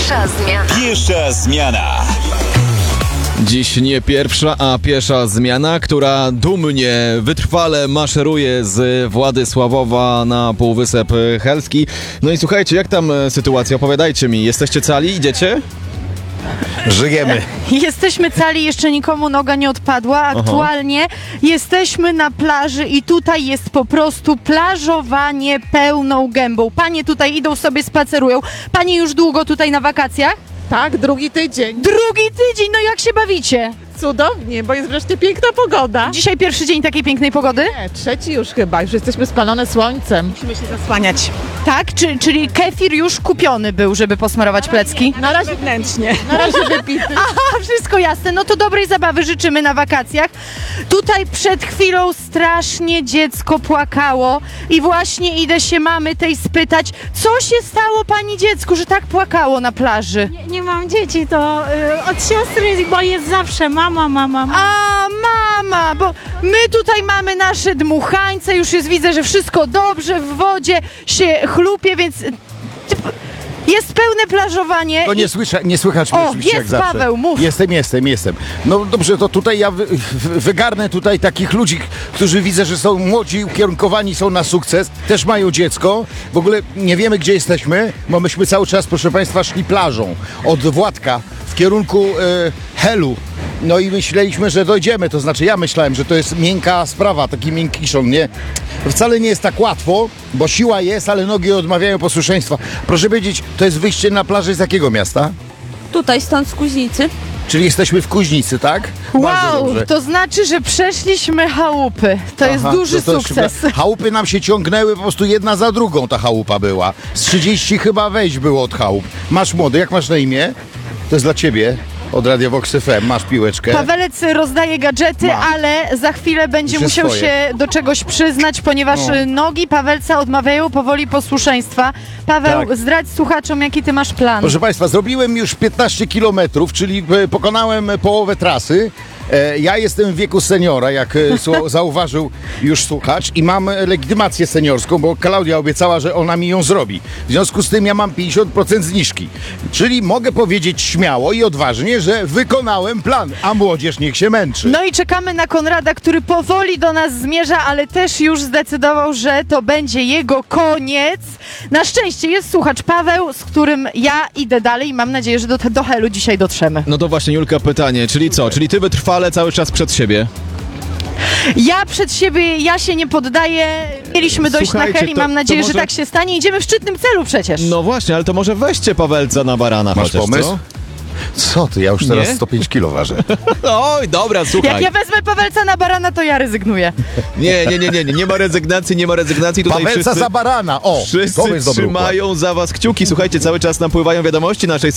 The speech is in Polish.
Piesza zmiana. Piesza zmiana. Dziś nie pierwsza, a piesza zmiana, która dumnie, wytrwale maszeruje z Władysławowa na Półwysep Helski. No i słuchajcie, jak tam sytuacja? Opowiadajcie mi. Jesteście cali? Idziecie? Żyjemy. Jesteśmy cali, jeszcze nikomu noga nie odpadła. Aktualnie jesteśmy na plaży i tutaj jest po prostu plażowanie pełną gębą. Panie tutaj idą sobie, spacerują. Panie już długo tutaj na wakacjach? Tak, drugi tydzień. Drugi tydzień, no jak się bawicie? Cudownie, bo jest wreszcie piękna pogoda. Dzisiaj pierwszy dzień takiej pięknej pogody? Nie, trzeci już chyba, już jesteśmy spalone słońcem. Musimy się zasłaniać. Tak, czyli kefir już kupiony był, żeby posmarować plecki? Na razie Wewnętrznie. Na razie wypity. Aha, wszystko jasne. No to dobrej zabawy życzymy na wakacjach. Tutaj przed chwilą strasznie dziecko płakało i właśnie idę się mamy tej spytać, co się stało pani dziecku, że tak płakało na plaży? Nie mam dzieci, to od siostry, bo jest zawsze mama. A, mama, bo my tutaj mamy nasze dmuchańce, już jest, widzę, że wszystko dobrze, w wodzie się chlupie, więc jest pełne plażowanie. To nie słychać mnie O, oczywiście jest jak zawsze. Paweł, mów. Jestem. No dobrze, to tutaj ja wygarnę tutaj takich ludzi, którzy widzę, że są młodzi, ukierunkowani są na sukces, też mają dziecko. W ogóle nie wiemy, gdzie jesteśmy, bo myśmy cały czas, proszę Państwa, szli plażą od Władka w kierunku Helu. No i myśleliśmy, że dojdziemy, to znaczy ja myślałem, że to jest miękka sprawa, taki miękkiszon, nie? Wcale nie jest tak łatwo, bo siła jest, ale nogi odmawiają posłuszeństwa. Proszę powiedzieć, to jest wyjście na plażę z jakiego miasta? Tutaj, stąd z Kuźnicy. Czyli jesteśmy w Kuźnicy, tak? Bardzo Wow, dobrze. to znaczy, że przeszliśmy chałupy. To jest Aha, duży to sukces. Chałupy nam się ciągnęły, po prostu jedna za drugą ta chałupa była. Z 30 chyba wejść było od chałup. Masz młody, jak masz na imię? To jest dla ciebie. Od Radio Vox FM, masz piłeczkę. Pawelec rozdaje gadżety, Mam. ale za chwilę będzie Już jest musiał swoje. się do czegoś przyznać, ponieważ nogi Pawelca odmawiają powoli posłuszeństwa. Paweł, Tak. zdradź słuchaczom, jaki ty masz plan. Proszę Państwa, zrobiłem już 15 kilometrów, czyli pokonałem połowę trasy. Ja jestem w wieku seniora, jak zauważył już słuchacz, i mam legitymację seniorską, bo Klaudia obiecała, że ona mi ją zrobi. W związku z tym ja mam 50% zniżki. Czyli mogę powiedzieć śmiało i odważnie, że wykonałem plan, a młodzież niech się męczy. No i czekamy na Konrada, który powoli do nas zmierza, ale też już zdecydował, że to będzie jego koniec. Na szczęście jest słuchacz Paweł, z którym ja idę dalej i mam nadzieję, że do Helu dzisiaj dotrzemy. No to właśnie, Julka, pytanie, czyli co? Czyli ty wytrwale cały czas przed siebie? Ja przed siebie, ja się nie poddaję. Mieliśmy dojść Słuchajcie, na Hel i to- mam nadzieję, to może- że tak się stanie. Idziemy w szczytnym celu przecież. No właśnie, ale to może weźcie Pawelca na barana Masz chociaż, pomysł? Co ty, ja już teraz Nie? 105 kilo ważę. co? Oj, dobra, Jak słuchaj. ja wezmę Pawelca na barana, to ja rezygnuję. Nie ma rezygnacji. Tutaj Pawelca wszyscy, za barana, o! to wszyscy jest dobry układ. trzymają za was kciuki. Słuchajcie, cały czas napływają wiadomości naszej